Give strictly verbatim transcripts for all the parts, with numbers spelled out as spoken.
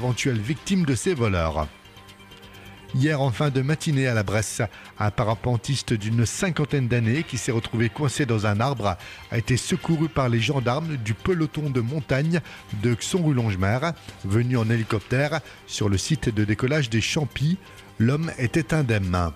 éventuelles victimes de ces voleurs. Hier, en fin de matinée à la Bresse, un parapentiste d'une cinquantaine d'années qui s'est retrouvé coincé dans un arbre a été secouru par les gendarmes du peloton de montagne de Xon-Rue-Longemer, venu en hélicoptère sur le site de décollage des Champis. L'homme était indemne.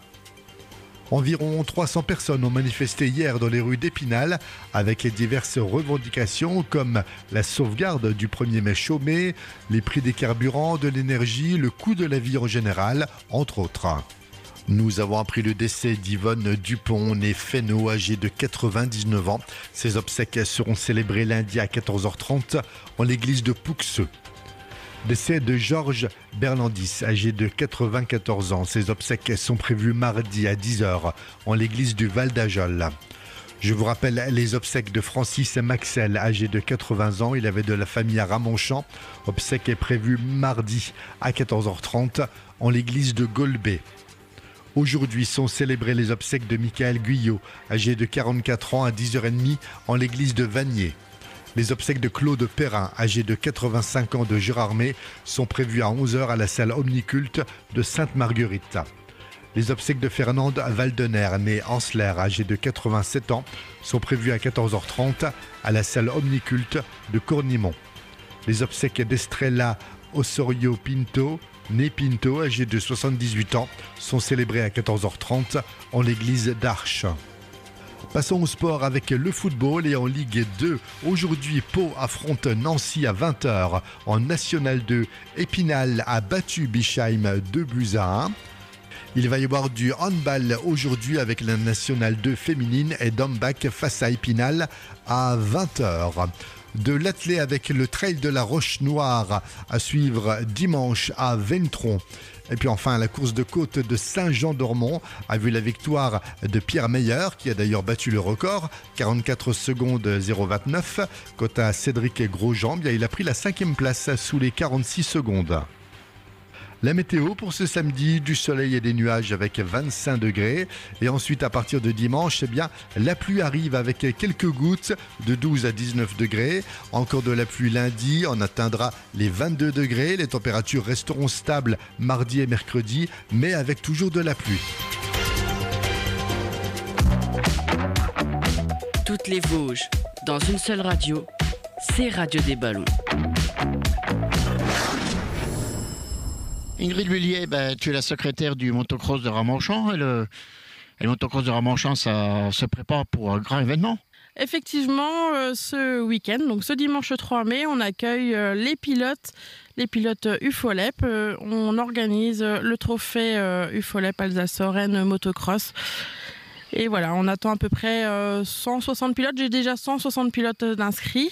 Environ trois cents personnes ont manifesté hier dans les rues d'Épinal avec diverses revendications comme la sauvegarde du premier mai chômé, les prix des carburants, de l'énergie, le coût de la vie en général, entre autres. Nous avons appris le décès d'Yvonne Dupont, née Fesneau, âgée de quatre-vingt-dix-neuf ans. Ses obsèques seront célébrées lundi à quatorze heures trente en l'église de Pouxeux. Décès de Georges Berlandis, âgé de quatre-vingt-quatorze ans. Ses obsèques sont prévues mardi à dix heures en l'église du Val d'Ajol. Je vous rappelle les obsèques de Francis Maxel, âgé de quatre-vingts ans. Il avait de la famille à Ramonchamp. Obsèques est prévue mardi à quatorze heures trente en l'église de Golbet. Aujourd'hui sont célébrées les obsèques de Michael Guyot, âgé de quarante-quatre ans, à dix heures trente en l'église de Vanier. Les obsèques de Claude Perrin, âgé de quatre-vingt-cinq ans, de Gérardmer, sont prévues à onze heures à la salle Omniculte de Sainte-Marguerite. Les obsèques de Fernande Valdener, née Ansler, âgé de quatre-vingt-sept ans, sont prévues à quatorze heures trente à la salle Omniculte de Cornimont. Les obsèques d'Estrella Osorio Pinto, née Pinto, âgée de soixante-dix-huit ans, sont célébrées à quatorze heures trente en l'église d'Arches. Passons au sport avec le football et en Ligue deux. Aujourd'hui, Pau affronte Nancy à vingt heures. En National deux, Épinal a battu Bischheim deux buts à un. Il va y avoir du handball aujourd'hui avec la National deux féminine et Dombach face à Épinal à vingt heures. De l'athlé avec le trail de la Roche Noire à suivre dimanche à Ventron. Et puis enfin, la course de côte de Saint-Jean-d'Ormont a vu la victoire de Pierre Meyer, qui a d'ailleurs battu le record, quarante-quatre secondes zéro vingt-neuf. Quant à Cédric Grosjean, bien, il a pris la cinquième place sous les quarante-six secondes. La météo pour ce samedi, du soleil et des nuages avec vingt-cinq degrés. Et ensuite, à partir de dimanche, eh bien, la pluie arrive avec quelques gouttes de douze à dix-neuf degrés. Encore de la pluie lundi, on atteindra les vingt-deux degrés. Les températures resteront stables mardi et mercredi, mais avec toujours de la pluie. Toutes les Vosges, dans une seule radio, c'est Radio des Ballons. Ingrid Bullier, ben, tu es la secrétaire du motocross de Ramonchamp. Et le, et le motocross de Ramonchamp, ça se prépare pour un grand événement. Effectivement, euh, ce week-end, donc ce dimanche trois mai, on accueille euh, les pilotes, les pilotes U F O L E P. Euh, on organise euh, le trophée euh, U F O L E P Alsace-Lorraine Motocross. Et voilà, on attend à peu près euh, cent soixante pilotes. J'ai déjà cent soixante pilotes d'inscrits.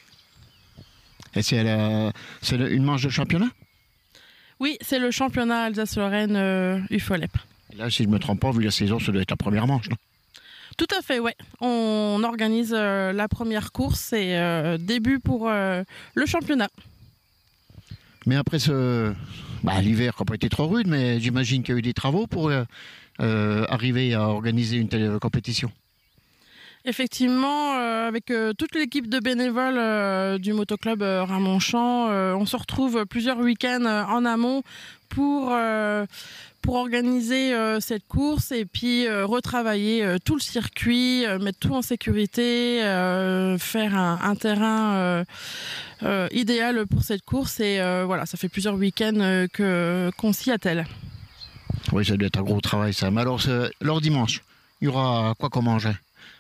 Et c'est, la, c'est une manche de championnat ? Oui, c'est le championnat Alsace-Lorraine euh, U F O L E P. Et là, si je ne me trompe pas, vu la saison, ça doit être la première manche, non ? Tout à fait, ouais. On organise euh, la première course et euh, début pour euh, le championnat. Mais après ce... Bah, l'hiver n'a pas été trop rude, mais j'imagine qu'il y a eu des travaux pour euh, euh, arriver à organiser une telle compétition. Effectivement, euh, avec euh, toute l'équipe de bénévoles euh, du motoclub euh, Ramonchamp, euh, on se retrouve plusieurs week-ends euh, en amont pour, euh, pour organiser euh, cette course et puis euh, retravailler euh, tout le circuit, euh, mettre tout en sécurité, euh, faire un, un terrain euh, euh, idéal pour cette course. Et euh, voilà, ça fait plusieurs week-ends euh, que, qu'on s'y attelle. Oui, ça doit être un gros travail, ça. Mais alors, alors dimanche, il y aura quoi comme engin ?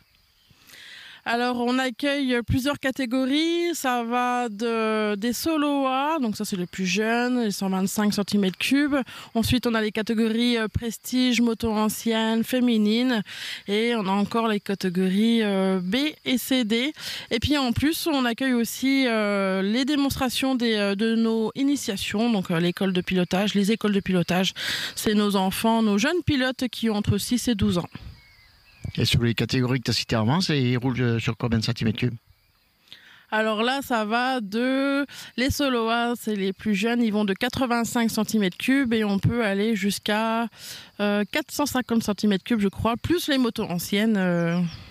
Alors, on accueille plusieurs catégories. Ça va de, des solo A, donc ça c'est les plus jeunes, les cent vingt-cinq centimètres cubes. Ensuite, on a les catégories euh, prestige, moto ancienne, féminine. Et on a encore les catégories euh, B et C D. Et puis en plus, on accueille aussi euh, les démonstrations des, de nos initiations, donc euh, l'école de pilotage, les écoles de pilotage. C'est nos enfants, nos jeunes pilotes qui ont entre six et douze ans. Et sur les catégories que tu as citées avant, ils roulent sur combien de centimètres cubes ? Alors là, ça va de... Les solo A, c'est les plus jeunes, ils vont de quatre-vingt-cinq centimètres cubes et on peut aller jusqu'à euh, quatre cent cinquante centimètres cubes, je crois, plus les motos anciennes. Euh...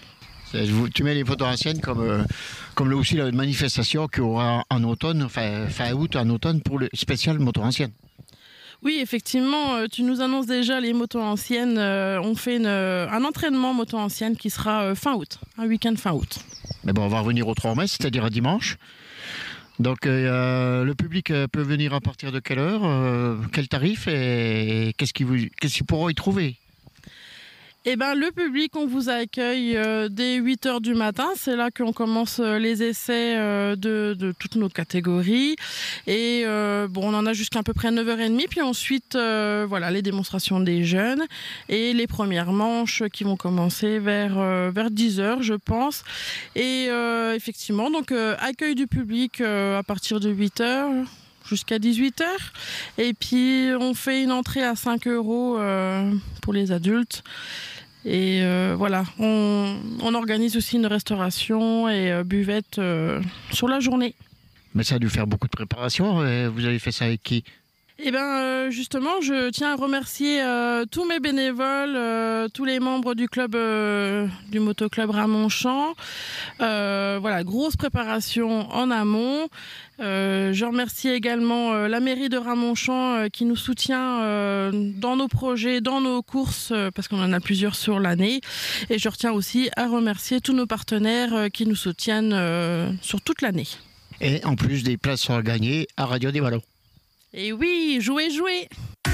C'est- Tu mets les photos anciennes comme, euh, comme là aussi la manifestation qu'il y aura en automne, enfin fin août, en automne, pour le spécial moto ancienne. Oui, effectivement, euh, tu nous annonces déjà les motos anciennes. euh, on fait une, euh, un entraînement moto ancienne qui sera euh, fin août, un week-end fin août. Mais bon, on va revenir au trois mai, c'est-à-dire à dimanche. Donc euh, le public euh, peut venir à partir de quelle heure, euh, quel tarif et qu'est-ce qu'ils vous- qu'est-ce qu'ils pourront y trouver? Eh ben, le public, on vous accueille euh, dès huit heures du matin. C'est là qu'on commence euh, les essais euh, de, de toutes nos catégories. Et euh, bon, on en a jusqu'à à peu près neuf heures trente. Puis ensuite, euh, voilà, les démonstrations des jeunes et les premières manches qui vont commencer vers, euh, vers dix heures, je pense. Et euh, effectivement, donc euh, accueil du public euh, à partir de huit heures. Jusqu'à dix-huit heures. Et puis, on fait une entrée à cinq euros euh, pour les adultes. Et euh, voilà, on, on organise aussi une restauration et euh, buvette euh, sur la journée. Mais ça a dû faire beaucoup de préparation. Et vous avez fait ça avec qui? Eh bien, euh, justement, je tiens à remercier euh, tous mes bénévoles, euh, tous les membres du club, euh, du motoclub Ramonchamp. Euh, voilà, grosse préparation en amont. Euh, je remercie également euh, la mairie de Ramonchamp euh, qui nous soutient euh, dans nos projets, dans nos courses, euh, parce qu'on en a plusieurs sur l'année. Et je retiens aussi à remercier tous nos partenaires euh, qui nous soutiennent euh, sur toute l'année. Et en plus des places sont à gagner à Radio des Ballons. Et oui, jouez, jouez!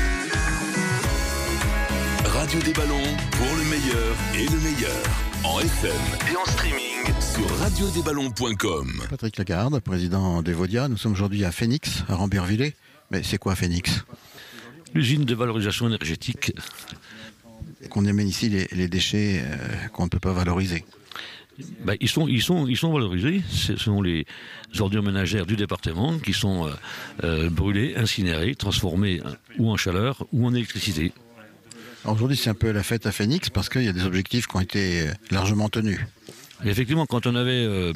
Radio des Ballons pour le meilleur et le meilleur. En F M et en streaming sur radio des ballons point com. Patrick Lagarde, président d'Evodia. Nous sommes aujourd'hui à Phoenix, à Rambervillers. Mais c'est quoi Phoenix? L'usine de valorisation énergétique. Qu'on amène ici les, les déchets euh, qu'on ne peut pas valoriser. Ben, ils, sont, ils, sont, ils sont valorisés. Ce sont les ordures ménagères du département qui sont euh, euh, brûlées, incinérées, transformées euh, ou en chaleur ou en électricité. Alors aujourd'hui, c'est un peu la fête à Phoenix parce qu'il y a des objectifs qui ont été largement tenus. Et effectivement, quand on avait euh,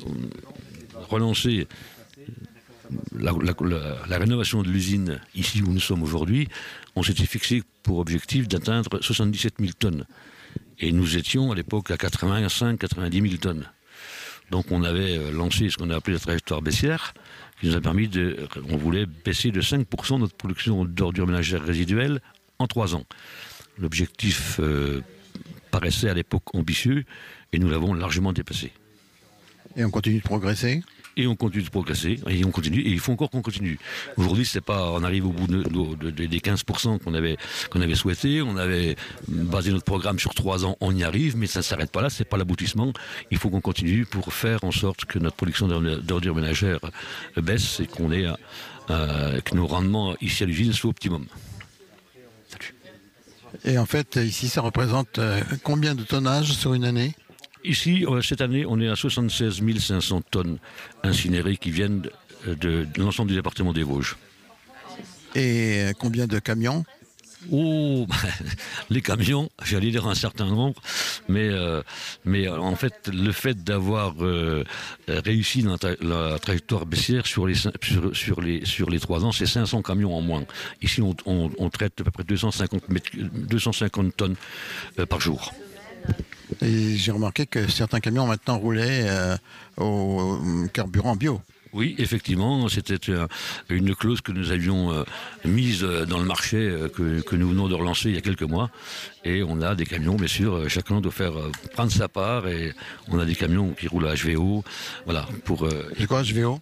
relancé la, la, la, la rénovation de l'usine ici où nous sommes aujourd'hui, on s'était fixé pour objectif d'atteindre soixante-dix-sept mille tonnes. Et nous étions à l'époque à quatre-vingt-cinq à quatre-vingt-dix mille tonnes. Donc on avait lancé ce qu'on a appelé la trajectoire baissière, qui nous a permis de... On voulait baisser de cinq pour cent notre production d'ordures ménagères résiduelles en trois ans. L'objectif euh, paraissait à l'époque ambitieux et nous l'avons largement dépassé. Et on continue de progresser? Et on continue de progresser, et on continue, et il faut encore qu'on continue. Aujourd'hui, c'est pas, on arrive au bout de, de, de, des quinze pour cent qu'on avait, qu'on avait souhaité, on avait basé notre programme sur trois ans, on y arrive, mais ça ne s'arrête pas là, c'est pas l'aboutissement. Il faut qu'on continue pour faire en sorte que notre production d'ordures ménagères baisse et qu'on ait, euh, que nos rendements ici à l'usine soient optimum. Salut. Et en fait, ici, ça représente euh, combien de tonnage sur une année? Ici, cette année, on est à soixante-seize mille cinq cents tonnes incinérées qui viennent de, de, de l'ensemble du département des Vosges. Et combien de camions? Oh, les camions, j'allais dire un certain nombre, mais, euh, mais en fait, le fait d'avoir euh, réussi la, tra la trajectoire baissière sur les, sur, sur les, sur les trois ans, c'est cinq cents camions en moins. Ici, on, on, on traite à peu près deux cent cinquante, mètres, deux cent cinquante tonnes euh, par jour. Et j'ai remarqué que certains camions maintenant roulaient euh, au carburant bio. Oui, effectivement, c'était une clause que nous avions euh, mise dans le marché euh, que, que nous venons de relancer il y a quelques mois. Et on a des camions, bien sûr, chacun doit faire euh, prendre sa part. Et on a des camions qui roulent à H V O. Voilà, pour. Euh, C'est quoi H V O?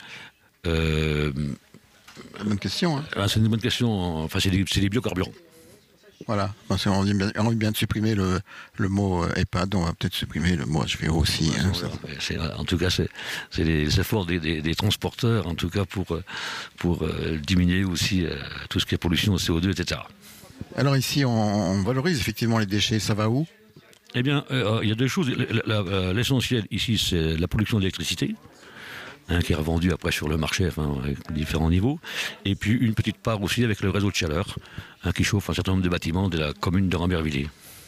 euh, Bonne question. Hein. Ah, c'est une bonne question. Enfin, c'est des, des biocarburants. Voilà, on a bien de supprimer le, le mot EHPAD, on va peut-être supprimer le mot H V O aussi. Hein, voilà, en tout cas, c'est les efforts des, des, des transporteurs, en tout cas pour, pour euh, diminuer aussi euh, tout ce qui est pollution au C O deux, et cetera. Alors ici, on, on valorise effectivement les déchets, ça va où? Eh bien, euh, il y a deux choses. L'essentiel ici, c'est la production d'électricité. Hein, qui est revendu après sur le marché, enfin, avec différents niveaux. Et puis une petite part aussi avec le réseau de chaleur, hein, qui chauffe un certain nombre de bâtiments de la commune de Rambervillers.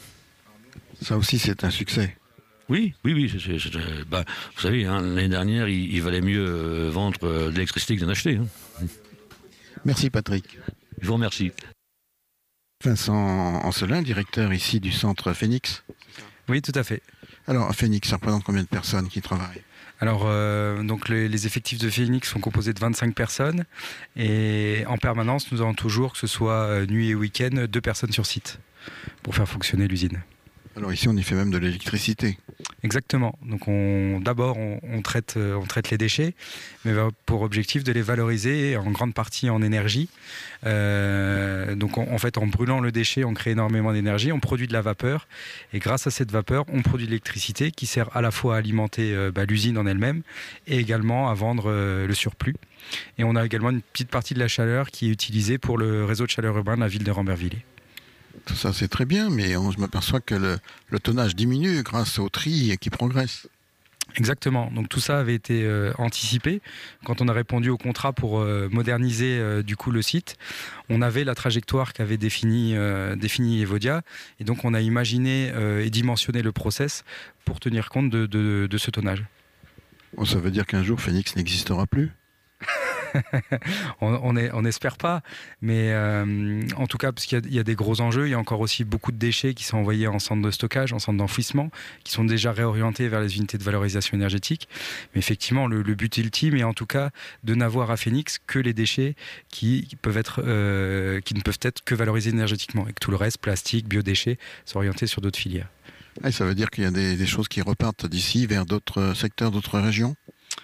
Ça aussi, c'est un succès. Oui, oui, oui. C'est, c'est, c'est, ben, vous savez, hein, l'année dernière, il, il valait mieux euh, vendre euh, de l'électricité que d'en acheter. Hein. Merci Patrick. Je vous remercie. Vincent Ancelin, directeur ici du centre Phoenix. Oui, tout à fait. Alors, à Phoenix, ça représente combien de personnes qui travaillent ? Alors, euh, donc les, les effectifs de Phoenix sont composés de vingt-cinq personnes et en permanence, nous avons toujours, que ce soit euh, nuit et week-end, deux personnes sur site pour faire fonctionner l'usine. Alors ici, on y fait même de l'électricité. Exactement. Donc, on, d'abord, on, on, traite, on traite les déchets, mais pour objectif de les valoriser en grande partie en énergie. Euh, donc, on, en fait, en brûlant le déchet, on crée énormément d'énergie, on produit de la vapeur, et grâce à cette vapeur, on produit de l'électricité qui sert à la fois à alimenter euh, bah, l'usine en elle-même et également à vendre euh, le surplus. Et on a également une petite partie de la chaleur qui est utilisée pour le réseau de chaleur urbain de la ville de Rambervillers. Tout ça, c'est très bien, mais on m'aperçoit que le, le tonnage diminue grâce au tri qui progresse. Exactement. Donc tout ça avait été euh, anticipé. Quand on a répondu au contrat pour euh, moderniser euh, du coup le site, on avait la trajectoire qu'avait définie euh, défini Evodia, et donc on a imaginé euh, et dimensionné le process pour tenir compte de, de, de ce tonnage. Bon, ça veut dire qu'un jour Phoenix n'existera plus ? on n'espère pas, mais euh, en tout cas, parce qu'il y, y a des gros enjeux, il y a encore aussi beaucoup de déchets qui sont envoyés en centre de stockage, en centre d'enfouissement, qui sont déjà réorientés vers les unités de valorisation énergétique. Mais effectivement, le, le but ultime est en tout cas de n'avoir à Phoenix que les déchets qui, qui, peuvent être, euh, qui ne peuvent être que valorisés énergétiquement, et que tout le reste, plastique, biodéchets, sont orientés sur d'autres filières. Ah, ça veut dire qu'il y a des, des choses qui repartent d'ici vers d'autres secteurs, d'autres régions ?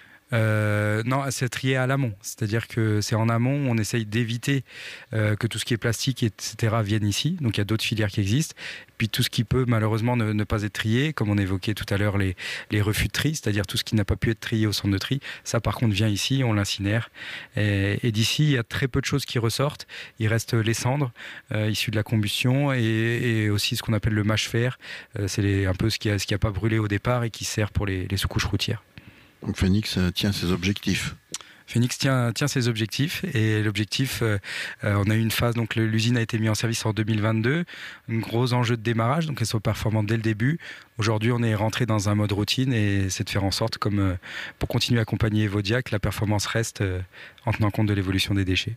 Euh, non, c'est trié à l'amont. C'est-à-dire que c'est en amont, on essaye d'éviter euh, que tout ce qui est plastique, et cetera, vienne ici. Donc il y a d'autres filières qui existent. Puis tout ce qui peut malheureusement ne, ne pas être trié, comme on évoquait tout à l'heure les, les refus de tri, c'est-à-dire tout ce qui n'a pas pu être trié au centre de tri, ça par contre vient ici, on l'incinère. Et, et d'ici, il y a très peu de choses qui ressortent. Il reste les cendres euh, issues de la combustion et, et aussi ce qu'on appelle le mâche-fer. Euh, c'est les, un peu ce qui n'a ce qui a pas brûlé au départ et qui sert pour les, les sous-couches routières. Donc Phoenix tient ses objectifs. Phoenix tient, tient ses objectifs et l'objectif, euh, on a eu une phase, donc l'usine a été mise en service en deux mille vingt-deux, un gros enjeu de démarrage, donc elle soit performante dès le début. Aujourd'hui, on est rentré dans un mode routine et c'est de faire en sorte, comme euh, pour continuer à accompagner Evodia, que la performance reste euh, en tenant compte de l'évolution des déchets.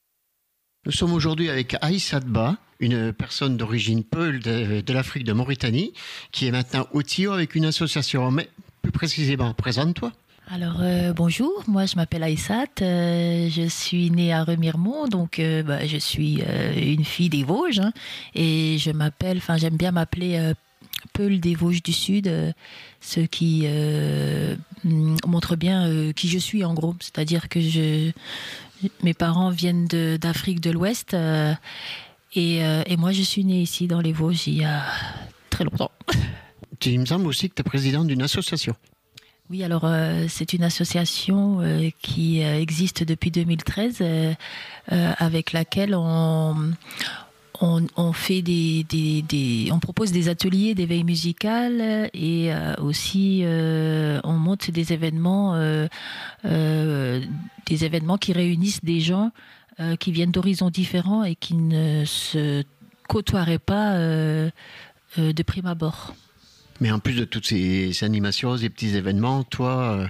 Nous sommes aujourd'hui avec Aïssa Ba, une personne d'origine Peul de, de l'Afrique de Mauritanie, qui est maintenant au T I O avec une association. Mais plus précisément, présente-toi. Alors euh, bonjour, moi je m'appelle Aïssat, euh, je suis née à Remiremont, donc euh, bah, je suis euh, une fille des Vosges hein, et je m'appelle, enfin j'aime bien m'appeler euh, Peul des Vosges du Sud, euh, ce qui euh, montre bien euh, qui je suis en gros, c'est-à-dire que je, mes parents viennent de, d'Afrique de l'Ouest euh, et, euh, et moi je suis née ici dans les Vosges il y a très longtemps. Il me semble aussi que tu es présidente d'une association. Oui, alors euh, c'est une association euh, qui euh, existe depuis deux mille treize, euh, euh, avec laquelle on, on, on fait des, des, des, on propose des ateliers d'éveil musical et euh, aussi euh, on monte des événements, euh, euh, des événements qui réunissent des gens euh, qui viennent d'horizons différents et qui ne se côtoieraient pas euh, euh, de prime abord. Mais en plus de toutes ces animations, ces petits événements, toi,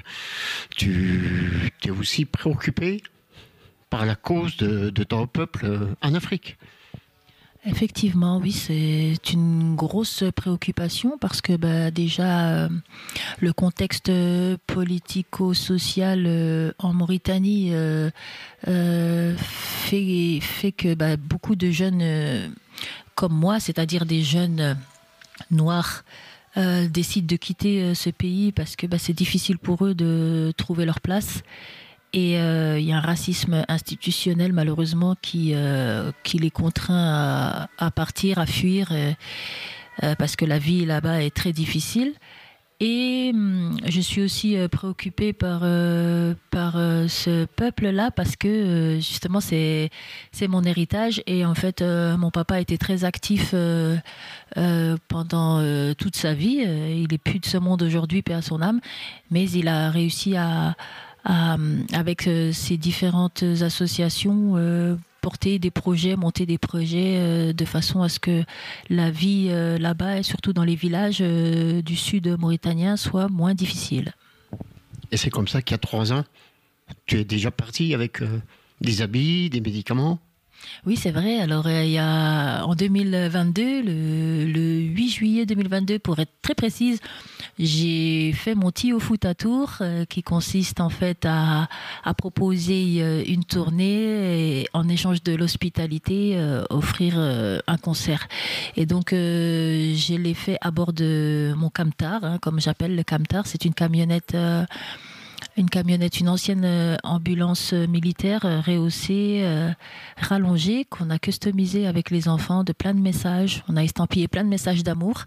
tu es aussi préoccupé par la cause de, de ton peuple en Afrique. Effectivement, oui, c'est une grosse préoccupation parce que bah, déjà, euh, le contexte politico-social euh, en Mauritanie euh, euh, fait, fait que bah, beaucoup de jeunes euh, comme moi, c'est-à-dire des jeunes euh, noirs, Euh, décident de quitter euh, ce pays parce que bah, c'est difficile pour eux de trouver leur place. Et il euh, y a un racisme institutionnel malheureusement qui, euh, qui les contraint à, à partir, à fuir, euh, euh, parce que la vie là-bas est très difficile. Et hum, je suis aussi euh, préoccupée par, euh, par euh, ce peuple-là parce que euh, justement c'est, c'est mon héritage et en fait euh, mon papa a été très actif euh, euh, pendant euh, toute sa vie. Euh, il est plus de ce monde aujourd'hui, paix à son âme, mais il a réussi à, à avec euh, ses différentes associations euh, porter des projets, monter des projets euh, de façon à ce que la vie euh, là-bas, et surtout dans les villages euh, du sud mauritanien, soit moins difficile. Et c'est comme ça qu'il y a trois ans, tu es déjà parti avec euh, des habits, des médicaments ? Oui, c'est vrai. Alors, euh, il y a en deux mille vingt-deux, le, le huit juillet deux mille vingt-deux, pour être très précise, j'ai fait mon Tio Foot à Tours, euh, qui consiste en fait à, à proposer euh, une tournée et en échange de l'hospitalité, euh, offrir euh, un concert. Et donc, euh, je l'ai fait à bord de mon Camtar, hein, comme j'appelle le Camtar. C'est une camionnette. Euh, Une camionnette, une ancienne euh, ambulance militaire euh, rehaussée, euh, rallongée, qu'on a customisée avec les enfants de plein de messages. On a estampillé plein de messages d'amour.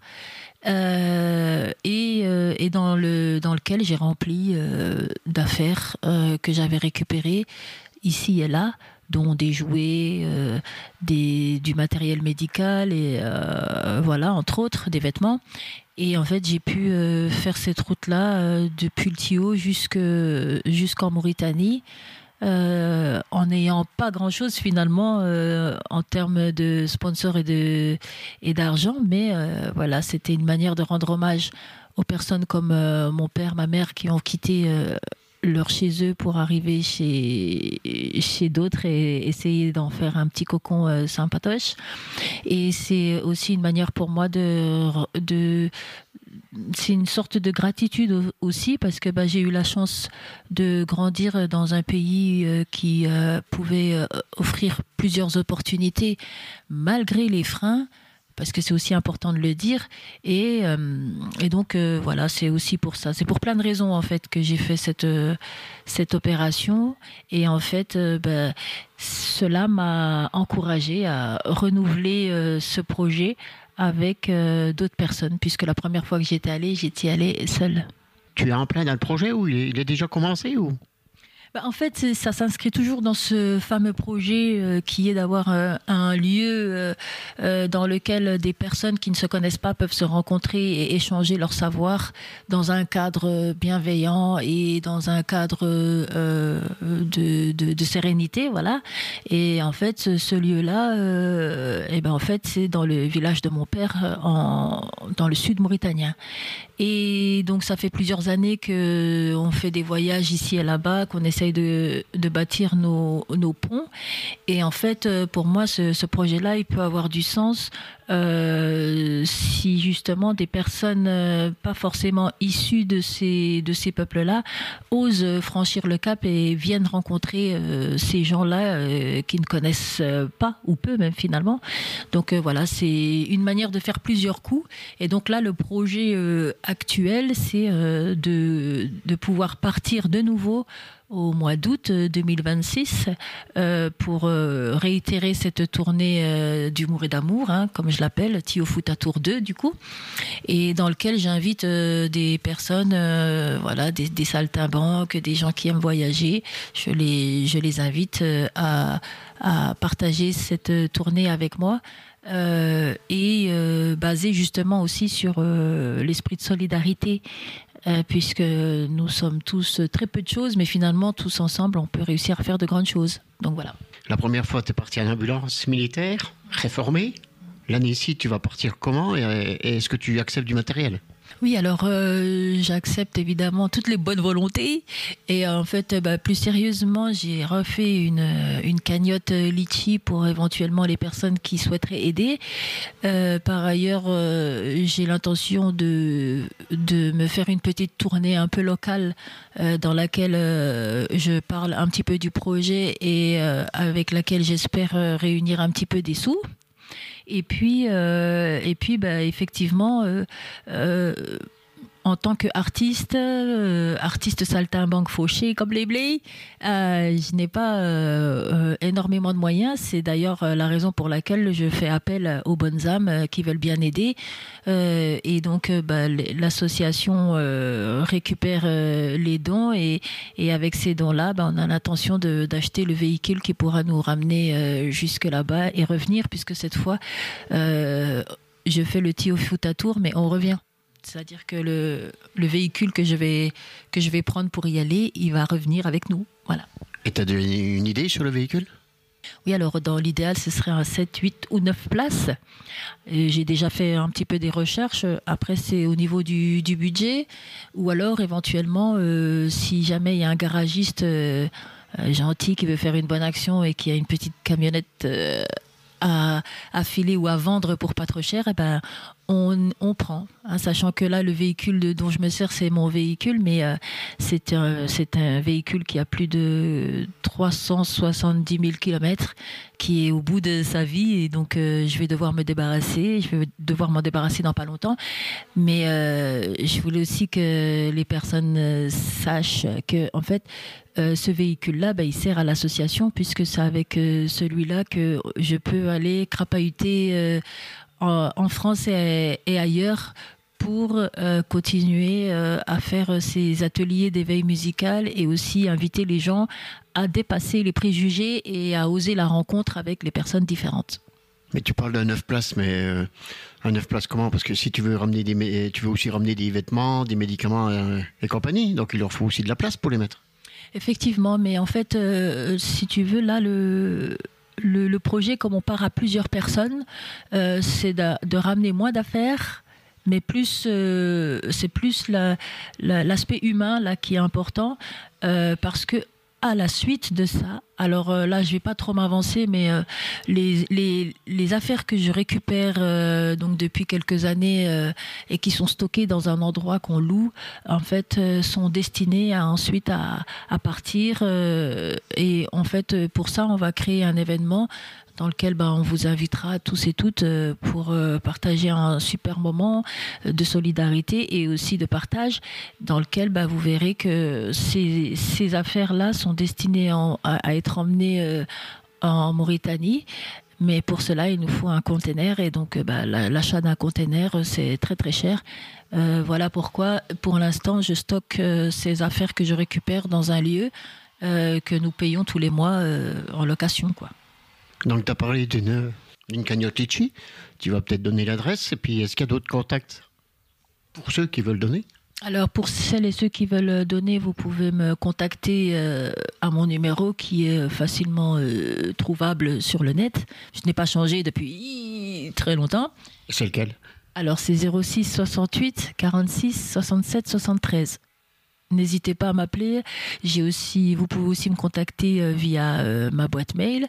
Euh, et, euh, et dans, le, dans lequel j'ai rempli euh, d'affaires euh, que j'avais récupérées ici et là, dont des jouets, euh, des, du matériel médical et euh, voilà, entre autres, des vêtements. Et en fait, j'ai pu euh, faire cette route-là euh, depuis le Tio jusque, jusqu'en Mauritanie, euh, en n'ayant pas grand-chose finalement euh, en termes de sponsors et, de, et d'argent. Mais euh, voilà, c'était une manière de rendre hommage aux personnes comme euh, mon père, ma mère, qui ont quitté euh, leur chez eux pour arriver chez, chez d'autres et essayer d'en faire un petit cocon euh, sympatoche. Et c'est aussi une manière pour moi de... de c'est une sorte de gratitude aussi parce que bah, j'ai eu la chance de grandir dans un pays euh, qui euh, pouvait euh, offrir plusieurs opportunités malgré les freins, parce que c'est aussi important de le dire. Et, euh, et donc, euh, voilà, c'est aussi pour ça. C'est pour plein de raisons, en fait, que j'ai fait cette, euh, cette opération. Et en fait, euh, bah, cela m'a encouragée à renouveler euh, ce projet avec euh, d'autres personnes, puisque la première fois que j'étais allée, j'étais allée seule. Tu es en plein dans le projet ou il est, il est déjà commencé ou Bah, en fait, ça s'inscrit toujours dans ce fameux projet euh, qui est d'avoir euh, un lieu euh, euh, dans lequel des personnes qui ne se connaissent pas peuvent se rencontrer et échanger leur savoir dans un cadre bienveillant et dans un cadre euh, de, de, de sérénité, voilà. Et en fait, ce, ce lieu-là, euh, et ben en fait, c'est dans le village de mon père, en, dans le sud mauritanien. Et donc, ça fait plusieurs années qu'on fait des voyages ici et là-bas, qu'on essaye de, de bâtir nos, nos ponts. Et en fait, pour moi, ce, ce projet-là, il peut avoir du sens euh, si justement des personnes euh, pas forcément issues de ces, de ces peuples-là osent franchir le cap et viennent rencontrer euh, ces gens-là euh, qui ne connaissent pas, ou peu même finalement. Donc euh, voilà, c'est une manière de faire plusieurs coups. Et donc là, le projet euh, actuel, c'est euh, de, de pouvoir partir de nouveau au mois d'août deux mille vingt-six euh, pour euh, réitérer cette tournée euh, d'humour et d'amour, hein, comme je l'appelle, Tio Foot à Tours deux du coup, et dans lequel j'invite euh, des personnes, euh, voilà, des, des saltimbanques, des gens qui aiment voyager. Je les, je les invite euh, à, à partager cette tournée avec moi. Euh, et euh, basée justement aussi sur euh, l'esprit de solidarité, euh, puisque nous sommes tous très peu de choses, mais finalement tous ensemble on peut réussir à faire de grandes choses. Donc voilà. La première fois tu es parti en ambulance militaire, réformée. L'année-ci tu vas partir comment et, et est-ce que tu acceptes du matériel ? Oui, alors euh, j'accepte évidemment toutes les bonnes volontés et euh, en fait, bah, plus sérieusement, j'ai refait une, une cagnotte Litchi pour éventuellement les personnes qui souhaiteraient aider. Euh, par ailleurs, euh, j'ai l'intention de, de me faire une petite tournée un peu locale euh, dans laquelle euh, je parle un petit peu du projet et euh, avec laquelle j'espère euh, réunir un petit peu des sous. Et puis, euh, et puis bah, effectivement, euh, euh, en tant qu'artiste, euh, artiste saltimbanque fauché comme les blés, euh, je n'ai pas euh, euh, énormément de moyens. C'est d'ailleurs la raison pour laquelle je fais appel aux bonnes âmes euh, qui veulent bien aider. Euh, et donc, euh, bah, l'association euh, récupère euh, les dons et, et avec ces dons-là, bah, on a l'intention de, d'acheter le véhicule qui pourra nous ramener euh, jusque là-bas et revenir, puisque cette fois, euh, je fais le Tio Foot à Tours, mais on revient. C'est-à-dire que le, le véhicule que je, vais, que je vais prendre pour y aller, il va revenir avec nous. Voilà. Et tu as une idée sur le véhicule ? Oui, alors dans l'idéal, ce serait un sept, huit ou neuf places. Et j'ai déjà fait un petit peu des recherches. Après, c'est au niveau du, du budget. Ou alors, éventuellement, euh, si jamais il y a un garagiste... Euh, euh, gentil qui veut faire une bonne action et qui a une petite camionnette euh, à, à filer ou à vendre pour pas trop cher, eh ben, on, on prend. Hein, sachant que là, le véhicule de, dont je me sers, c'est mon véhicule, mais euh, c'est, un, c'est un véhicule qui a plus de trois cent soixante-dix mille kilomètres, qui est au bout de sa vie, et donc euh, je vais devoir me débarrasser, je vais devoir m'en débarrasser dans pas longtemps. Mais euh, je voulais aussi que les personnes euh, sachent que, en fait, Euh, ce véhicule-là, bah, il sert à l'association, puisque c'est avec euh, celui-là que je peux aller crapahuter euh, en, en France et, et ailleurs pour euh, continuer euh, à faire ces ateliers d'éveil musical et aussi inviter les gens à dépasser les préjugés et à oser la rencontre avec les personnes différentes. Mais tu parles d'un neuf places, mais euh, un neuf places comment? Parce que si tu veux ramener des, tu veux aussi ramener des vêtements, des médicaments euh, et compagnie, donc il leur faut aussi de la place pour les mettre. Effectivement, mais en fait, euh, si tu veux, là, le, le, le projet, comme on part à plusieurs personnes, euh, c'est de, de ramener moins d'affaires, mais plus, euh, c'est plus la, la, l'aspect humain là qui est important, euh, parce que à la suite de ça, alors euh, là, je vais pas trop m'avancer, mais euh, les, les, les affaires que je récupère euh, donc depuis quelques années euh, et qui sont stockées dans un endroit qu'on loue, en fait, euh, sont destinées à, ensuite à, à partir. Euh, et en fait, pour ça, on va créer un événement dans lequel ben, on vous invitera tous et toutes euh, pour euh, partager un super moment de solidarité et aussi de partage, dans lequel ben, vous verrez que ces, ces affaires-là sont destinées en, à, à être emmenées euh, en Mauritanie. Mais pour cela, il nous faut un container, et donc bah, l'achat d'un container, c'est très très cher. Euh, voilà pourquoi, pour l'instant, je stocke euh, ces affaires que je récupère dans un lieu euh, que nous payons tous les mois euh, en location, quoi. Donc tu as parlé d'une, d'une cagnotte Litchi, tu vas peut-être donner l'adresse, et puis est-ce qu'il y a d'autres contacts pour ceux qui veulent donner? Alors pour celles et ceux qui veulent donner, vous pouvez me contacter euh, à mon numéro qui est facilement euh, trouvable sur le net. Je n'ai pas changé depuis très longtemps. Et c'est lequel? Alors c'est zéro six soixante-huit quarante-six soixante-sept soixante-treize. N'hésitez pas à m'appeler. J'ai aussi, vous pouvez aussi me contacter euh, via euh, ma boîte mail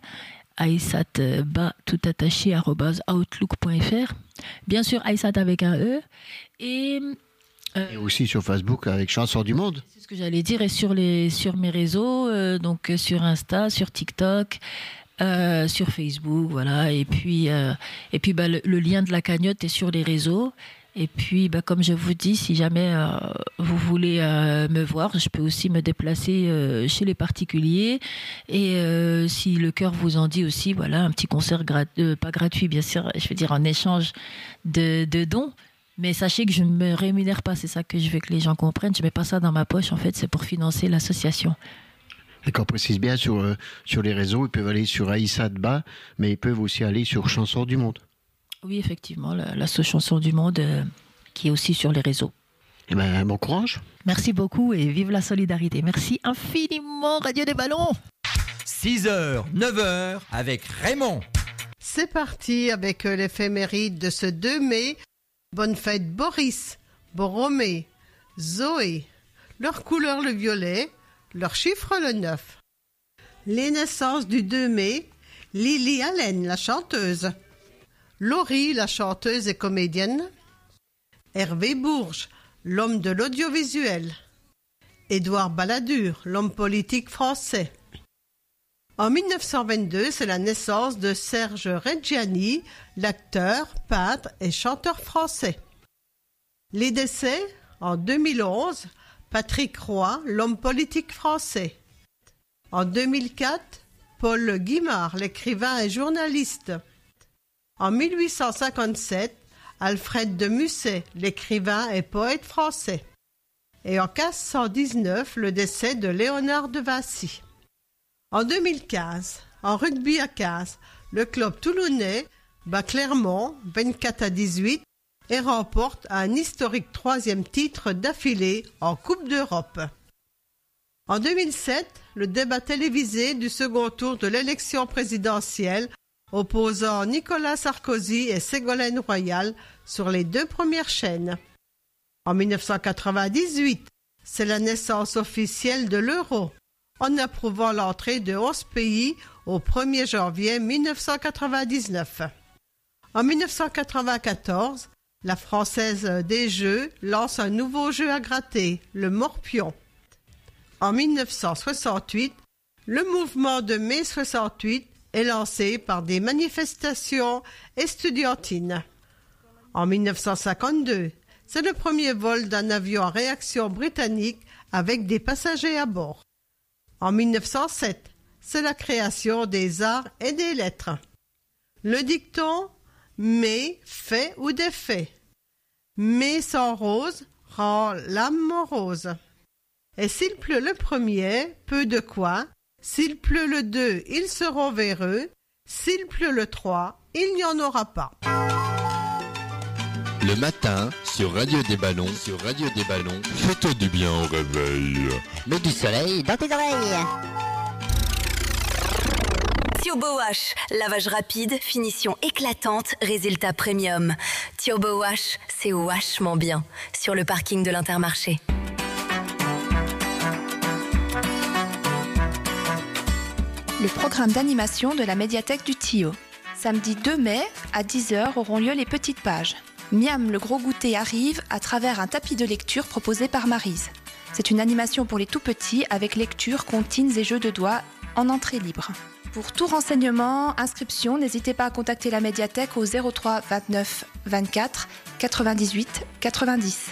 aissatba tout attaché arobase outlook point fr. Bien sûr Aissat avec un E. Et Euh, et aussi sur Facebook avec Chansons du Monde. C'est ce que j'allais dire, et sur, les, sur mes réseaux, euh, donc sur Insta, sur TikTok, euh, sur Facebook, voilà. Et puis, euh, et puis bah, le, le lien de la cagnotte est sur les réseaux. Et puis, bah, comme je vous dis, si jamais euh, vous voulez euh, me voir, je peux aussi me déplacer euh, chez les particuliers. Et euh, si le cœur vous en dit aussi, voilà, un petit concert, grat- euh, pas gratuit, bien sûr, je veux dire en échange de, de dons. Mais sachez que je ne me rémunère pas, c'est ça que je veux que les gens comprennent. Je ne mets pas ça dans ma poche, en fait, c'est pour financer l'association. D'accord, précise bien, sur, euh, sur les réseaux, ils peuvent aller sur Aissatba, mais ils peuvent aussi aller sur Chansons du Monde. Oui, effectivement, la, la Chanson du Monde euh, qui est aussi sur les réseaux. Eh bien, bon courage. Merci beaucoup et vive la solidarité. Merci infiniment, Radio des Ballons. six heures, neuf heures avec Raymond. C'est parti avec l'éphéméride de ce deux mai. Bonne fête Boris, Boromé, Zoé. Leur couleur le violet, leur chiffre le neuf. Les naissances du deux mai, Lily Allen, la chanteuse. Laurie, la chanteuse et comédienne. Hervé Bourges, l'homme de l'audiovisuel. Édouard Balladur, l'homme politique français. En dix-neuf cent vingt-deux, c'est la naissance de Serge Reggiani, l'acteur, peintre et chanteur français. Les décès, en deux mille onze, Patrick Roy, l'homme politique français. En deux mille quatre, Paul Guimard, l'écrivain et journaliste. En mille huit cent cinquante-sept, Alfred de Musset, l'écrivain et poète français. Et en quinze cent dix-neuf, le décès de Léonard de Vinci. En deux mille quinze, en rugby à quinze, le club toulonnais bat Clermont vingt-quatre à dix-huit et remporte un historique troisième titre d'affilée en Coupe d'Europe. En deux mille sept, le débat télévisé du second tour de l'élection présidentielle opposant Nicolas Sarkozy et Ségolène Royal sur les deux premières chaînes. En dix-neuf cent quatre-vingt-dix-huit, c'est la naissance officielle de l'euro. en approuvant l'entrée de onze pays au premier janvier mille neuf cent quatre-vingt-dix-neuf. En mille neuf cent quatre-vingt-quatorze, la Française des Jeux lance un nouveau jeu à gratter, le morpion. En mille neuf cent soixante-huit, le mouvement de mai soixante-huit est lancé par des manifestations estudiantines. En mille neuf cent cinquante-deux, c'est le premier vol d'un avion à réaction britannique avec des passagers à bord. En mille neuf cent sept, c'est la création des arts et des lettres. Le dicton « mai fait ou défait ». Mai sans rose rend l'âme morose. Et s'il pleut le premier, peu de quoi. S'il pleut le deux, ils seront véreux. S'il pleut le trois, il n'y en aura pas. Le matin, sur Radio des Ballons, sur Radio des Ballons, fais-toi du bien au réveil. Mets du soleil dans tes oreilles. Turbo Wash, lavage rapide, finition éclatante, résultat premium. Turbo Wash, c'est vachement bien. Sur le parking de l'Intermarché. Le programme d'animation de la médiathèque du Tillot. Samedi deux mai, à dix heures, auront lieu les petites pages. Miam, le gros goûter arrive à travers un tapis de lecture proposé par Maryse. C'est une animation pour les tout-petits avec lecture, comptines et jeux de doigts en entrée libre. Pour tout renseignement, inscription, n'hésitez pas à contacter la médiathèque au zéro trois vingt-neuf vingt-quatre quatre-vingt-dix-huit quatre-vingt-dix.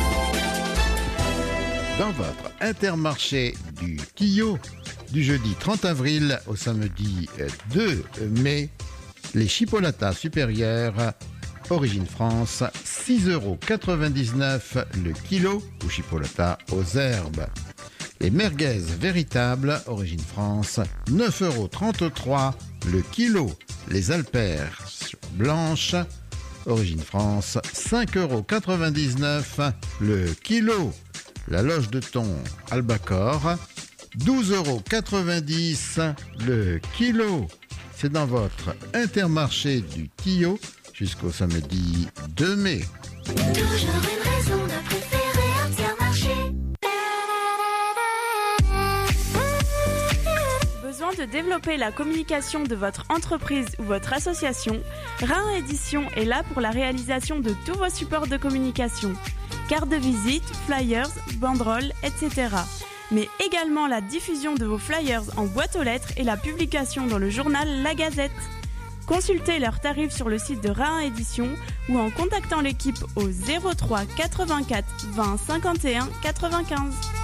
Dans votre Intermarché du Tillot, du jeudi trente avril au samedi deux mai, les chipolatas supérieurs Origine France, six euros quatre-vingt-dix-neuf le kilo ou chipolata aux herbes. Les merguez véritables Origine France, neuf euros trente-trois le kilo. Les alperches blanches Origine France, cinq euros quatre-vingt-dix-neuf le kilo. La loge de thon Albacore, douze euros quatre-vingt-dix le kilo. C'est dans votre Intermarché du Tillot jusqu'au samedi deux mai. Toujours une raison de préférer Intermarché. Besoin de développer la communication de votre entreprise ou votre association, Rhin Édition est là pour la réalisation de tous vos supports de communication. Cartes de visite, flyers, banderoles, et cetera. Mais également la diffusion de vos flyers en boîte aux lettres et la publication dans le journal La Gazette. Consultez leurs tarifs sur le site de Rhin Édition ou en contactant l'équipe au zéro trois quatre-vingt-quatre vingt cinquante et un quatre-vingt-quinze.